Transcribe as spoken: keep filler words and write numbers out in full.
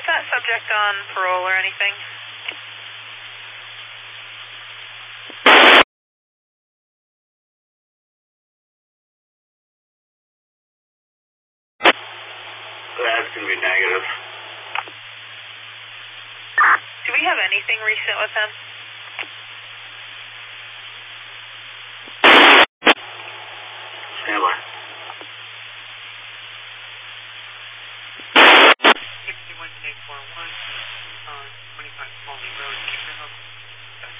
is that subject on parole or anything? That's going to be negative. Do we have anything recent with him?